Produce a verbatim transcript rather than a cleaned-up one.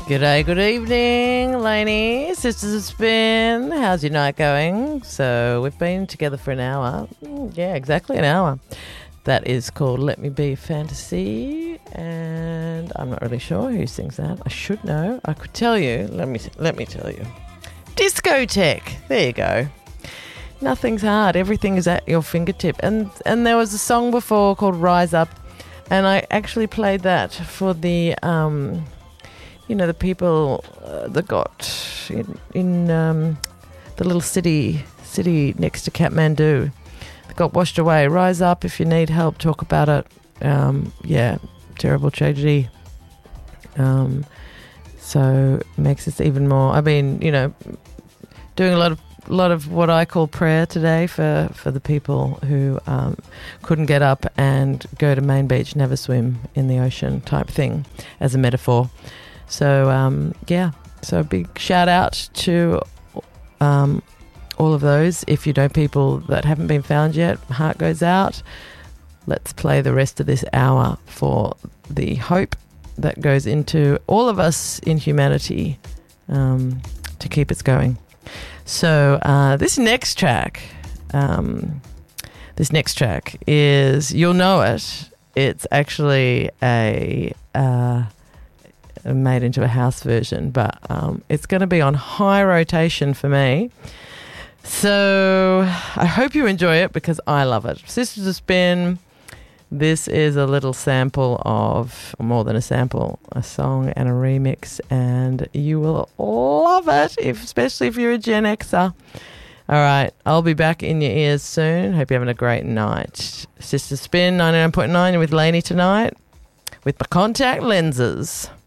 G'day, good evening, Lainey, Sisters of Spin. How's your night going? So we've been together for an hour. Yeah, exactly an hour. That is called Let Me Be Fantasy, and I'm not really sure who sings that. I should know. I could tell you. Let me let me tell you. Discotheque. There you go. Nothing's hard. Everything is at your fingertip. And and there was a song before called Rise Up, and I actually played that for the um, you know, the people uh, that got in, in um, the little city city next to Kathmandu. Got washed away. Rise up if you need help. Talk about it. Um, yeah, terrible tragedy. Um, so it makes us even more. I mean, you know, doing a lot of lot of what I call prayer today for for the people who um, couldn't get up and go to Main Beach, never swim in the ocean type thing, as a metaphor. So um, yeah, so a big shout out to. Um, all of those. If you know people that haven't been found yet, heart goes out. Let's play the rest of this hour for the hope that goes into all of us in humanity um, to keep us going. So uh, this next track, um, this next track is, you'll know it. It's actually a uh, made into a house version, but um, it's going to be on high rotation for me. So I hope you enjoy it because I love it. Sisters of Spin, this is a little sample of, or more than a sample, a song and a remix, and you will love it, if, especially if you're a Gen Xer. All right, I'll be back in your ears soon. Hope you're having a great night. Sisters Spin ninety-nine point nine with Lainey tonight with my contact lenses.